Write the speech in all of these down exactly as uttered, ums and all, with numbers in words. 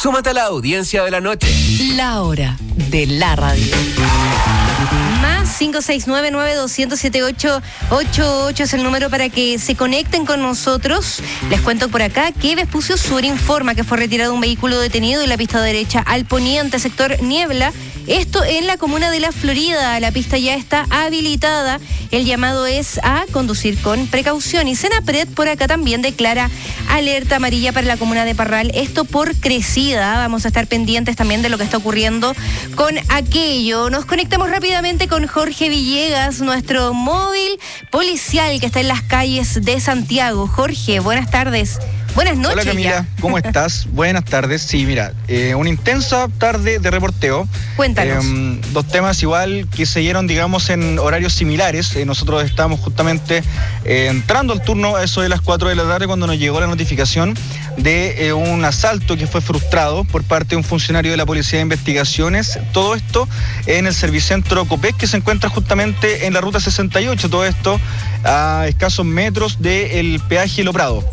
Súmate a la audiencia de la noche. La hora de la radio. Más cinco seis nueve nueve dos cero siete ocho ocho ocho es el número para que se conecten con nosotros. Les cuento por acá que Vespucio Sur informa que fue retirado un vehículo detenido en la pista derecha al poniente, sector Niebla. Esto en la comuna de La Florida. La pista ya está habilitada. El llamado es a conducir con precaución. Y Senapred por acá también declara alerta amarilla para la comuna de Parral. Esto por crecida. Vamos a estar pendientes también de lo que está ocurriendo con aquello. Nos conectamos rápidamente con Jorge Villegas, nuestro móvil policial que está en las calles de Santiago. Jorge, buenas tardes. Buenas noches. Hola Camila, ya. ¿Cómo estás? Buenas tardes. Sí, mira, eh, una intensa tarde de reporteo. Cuéntanos. Eh, dos temas igual que se dieron, digamos, en horarios similares. Eh, nosotros estamos justamente eh, entrando al turno a eso de las cuatro de la tarde cuando nos llegó la notificación de eh, un asalto que fue frustrado por parte de un funcionario de la Policía de Investigaciones. Todo esto en el Servicentro Copec, que se encuentra justamente en la ruta sesenta y ocho. Todo esto a escasos metros del peaje Lo Prado.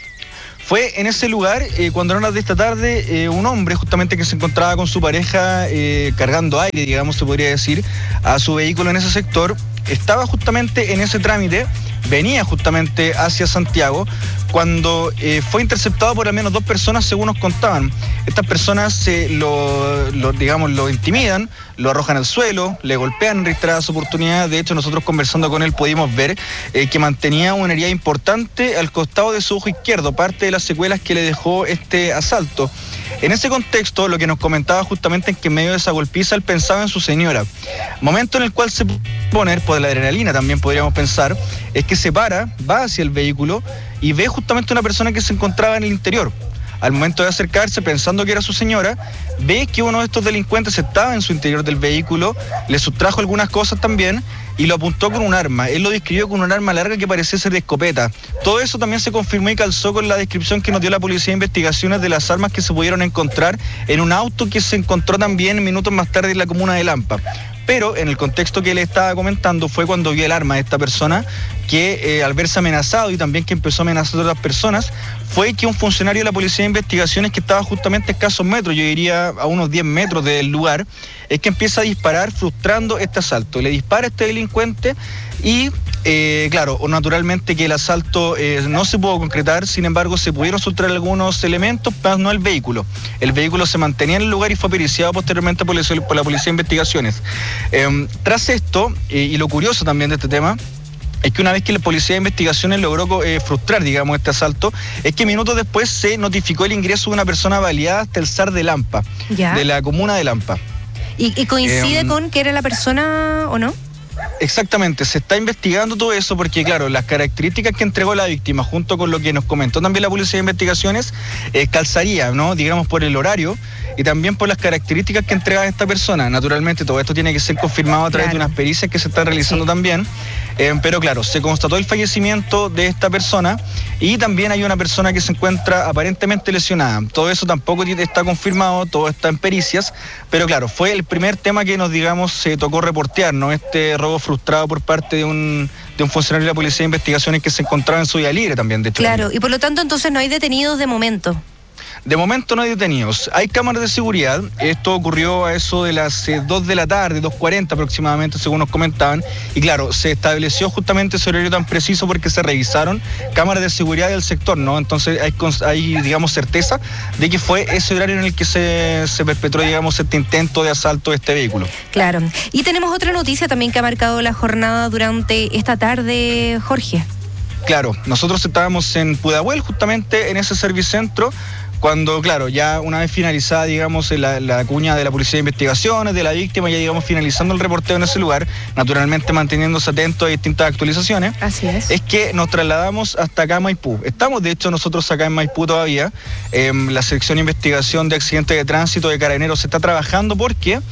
Fue en ese lugar, eh, cuando eran las de esta tarde, eh, un hombre justamente que se encontraba con su pareja eh, cargando aire, digamos, se podría decir, a su vehículo en ese sector. Estaba justamente en ese trámite, venía justamente hacia Santiago, cuando eh, fue interceptado por al menos dos personas, según nos contaban. Estas personas eh, lo, lo, digamos, lo intimidan, lo arrojan al suelo, le golpean en reiteradas oportunidades. De hecho, nosotros conversando con él pudimos ver eh, que mantenía una herida importante al costado de su ojo izquierdo, parte de las secuelas que le dejó este asalto. En ese contexto, lo que nos comentaba justamente es que en medio de esa golpiza él pensaba en su señora. Momento en el cual se pone, por la adrenalina también podríamos pensar, es que se para, va hacia el vehículo y ve justamente una persona que se encontraba en el interior. Al momento de acercarse, pensando que era su señora, ve que uno de estos delincuentes estaba en su interior del vehículo, le sustrajo algunas cosas también y lo apuntó con un arma. Él lo describió con un arma larga que parecía ser de escopeta. Todo eso también se confirmó y calzó con la descripción que nos dio la Policía de Investigaciones de las armas que se pudieron encontrar en un auto que se encontró también minutos más tarde en la comuna de Lampa. Pero en el contexto que él estaba comentando fue cuando vio el arma de esta persona que eh, al verse amenazado y también que empezó a amenazar a otras personas, fue que un funcionario de la Policía de Investigaciones que estaba justamente a escasos metros, yo diría a unos diez metros del lugar, es que empieza a disparar frustrando este asalto. Le dispara a este delincuente y, eh, claro, naturalmente que el asalto eh, no se pudo concretar, sin embargo se pudieron sustraer algunos elementos, pero no el vehículo. El vehículo se mantenía en el lugar y fue periciado posteriormente por la Policía de Investigaciones. Eh, tras esto, eh, y lo curioso también de este tema, es que una vez que la Policía de Investigaciones logró eh, frustrar, digamos, este asalto, es que minutos después se notificó el ingreso de una persona baleada hasta el S A R de Lampa, ¿ya? De la comuna de Lampa. ¿Y, y coincide eh, con que era la persona o no? Exactamente, se está investigando todo eso porque, claro, las características que entregó la víctima junto con lo que nos comentó también la Policía de Investigaciones eh, calzaría, ¿no? Digamos, por el horario y también por las características que entrega esta persona. Naturalmente todo esto tiene que ser confirmado a través claro. de unas pericias que se están realizando sí. también, eh, pero claro, se constató el fallecimiento de esta persona y también hay una persona que se encuentra aparentemente lesionada. Todo eso tampoco está confirmado, todo está en pericias, pero claro, fue el primer tema que nos, digamos, se tocó reportear, ¿no? Este robo frustrado por parte de un, de un funcionario de la Policía de Investigaciones que se encontraba en su vía libre también, de hecho. Claro, y por lo tanto entonces no hay detenidos de momento. De momento no hay detenidos. Hay cámaras de seguridad. Esto ocurrió a eso de las eh, dos de la tarde, dos cuarenta aproximadamente, según nos comentaban. Y claro, se estableció justamente ese horario tan preciso porque se revisaron cámaras de seguridad del sector, ¿no? Entonces hay, hay digamos, certeza de que fue ese horario en el que se, se perpetró, digamos, este intento de asalto de este vehículo. Claro. Y tenemos otra noticia también que ha marcado la jornada durante esta tarde, Jorge. Claro, nosotros estábamos en Pudahuel, justamente en ese servicentro, cuando, claro, ya una vez finalizada, digamos, la, la cuña de la Policía de Investigaciones, de la víctima, ya, digamos, finalizando el reporteo en ese lugar, naturalmente manteniéndose atentos a distintas actualizaciones. Así es. Es que nos trasladamos hasta acá a Maipú. Estamos, de hecho, nosotros acá en Maipú todavía. Eh, la sección de investigación de accidentes de tránsito de Carabineros se está trabajando porque,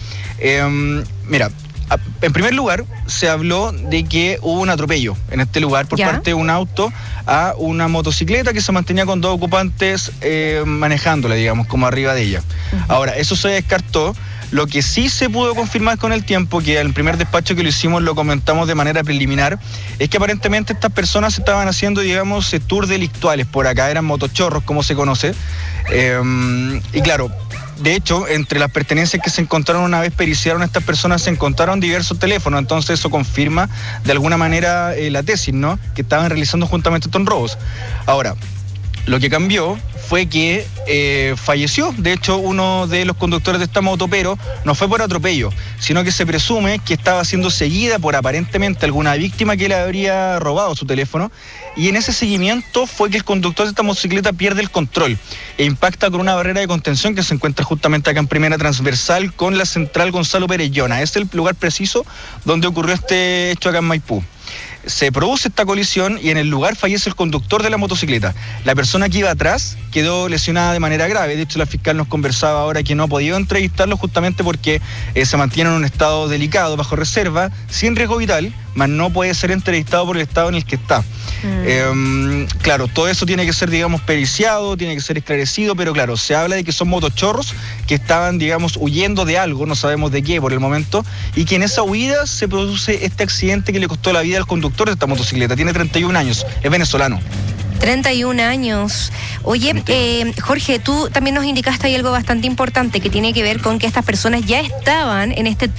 eh, mira, en primer lugar, se habló de que hubo un atropello en este lugar por ¿Ya? parte de un auto a una motocicleta que se mantenía con dos ocupantes eh, manejándola, digamos, como arriba de ella. Uh-huh. Ahora, eso se descartó Lo que sí se pudo confirmar con el tiempo, que al primer despacho que lo hicimos lo comentamos de manera preliminar, es que aparentemente estas personas estaban haciendo, digamos, tours delictuales por acá, eran motochorros, como se conoce. Eh, y claro, de hecho, entre las pertenencias que se encontraron una vez periciaron a estas personas, se encontraron diversos teléfonos, entonces eso confirma de alguna manera eh, la tesis, ¿no? Que estaban realizando juntamente estos robos. Ahora, lo que cambió fue que eh, falleció, de hecho, uno de los conductores de esta moto, pero no fue por atropello, sino que se presume que estaba siendo seguida por aparentemente alguna víctima que le habría robado su teléfono, y en ese seguimiento fue que el conductor de esta motocicleta pierde el control e impacta con una barrera de contención que se encuentra justamente acá en primera transversal con la central Gonzalo Perellona. Es el lugar preciso donde ocurrió este hecho acá en Maipú. Se produce esta colisión y en el lugar fallece el conductor de la motocicleta. La persona que iba atrás quedó lesionada de manera grave. De hecho, la fiscal nos conversaba ahora que no ha podido entrevistarlo justamente porque eh, se mantiene en un estado delicado, bajo reserva, sin riesgo vital, mas no puede ser entrevistado por el estado en el que está. Mm. Eh, claro, todo eso tiene que ser, digamos, periciado, tiene que ser esclarecido, pero claro, se habla de que son motochorros que estaban, digamos, huyendo de algo, no sabemos de qué por el momento, y que en esa huida se produce este accidente que le costó la vida al conductor de esta motocicleta. Tiene treinta y un años, es venezolano. treinta y un años. Oye, eh, Jorge, tú también nos indicaste ahí algo bastante importante que tiene que ver con que estas personas ya estaban en este